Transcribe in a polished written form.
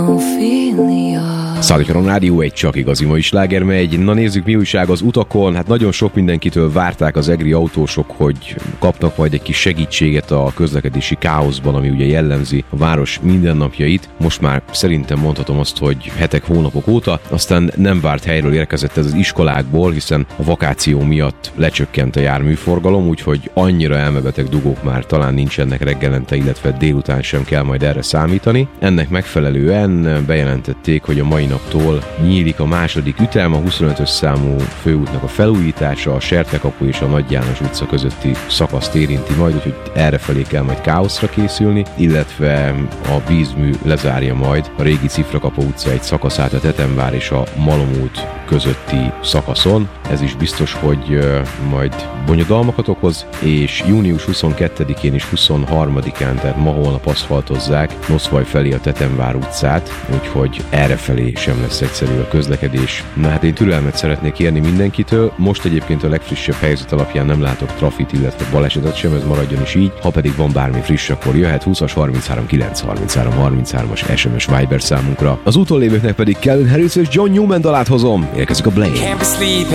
Szállítson Rádió, egy csak igazi mai sláger megy. Na nézzük, mi újság az utakon. Hát nagyon sok mindenkitől várták az egri autósok, hogy kapnak majd egy kis segítséget a közlekedési káoszban, ami ugye jellemzi a város mindennapjait. Most már szerintem mondhatom azt, hogy hetek, hónapok óta. Aztán nem várt helyről érkezett ez az iskolákból, hiszen a vakáció miatt lecsökkent a járműforgalom, úgyhogy annyira elmebeteg dugók már talán nincsenek reggelente, illetve délután sem kell majd erre számítani. Ennek megfelelően bejelentették, hogy a mai naptól nyílik a második ütem, a 25-ös számú főútnak a felújítása, a Sertekapu és a Nagy János utca közötti szakaszt érinti majd, úgyhogy errefelé kell majd káoszra készülni, illetve a vízmű lezárja majd a régi Cifrakapa utca egy szakaszát a Tetemvár és a Malom út közötti szakaszon. Ez is biztos, hogy majd bonyodalmakat okoz, és június 22-én és 23-án, tehát ma holnap aszfaltozzák Noszvaj felé a Tetemvár utcát, úgyhogy errefelé sem lesz egyszerű a közlekedés. Na hát én türelmet szeretnék kérni mindenkitől, most egyébként a legfrissebb helyzet alapján nem látok trafit, illetve balesetet sem, ez maradjon is így. Ha pedig van bármi friss, akkor jöhet 20-as 33 933 33-as SMS Viber számunkra. Az úton lévőknek pedig Calvin Harris és John Newman dalát hozom. Érkezik a Blame.